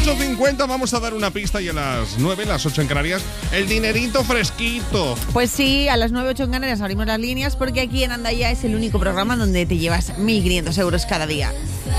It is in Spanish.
8:50 vamos a dar una pista y a las 9, las 8 en Canarias, el dinerito fresquito. Pues sí, a las 9, 8 en Canarias abrimos las líneas porque aquí en Anda Ya es el único programa donde te llevas 1.500 euros cada día.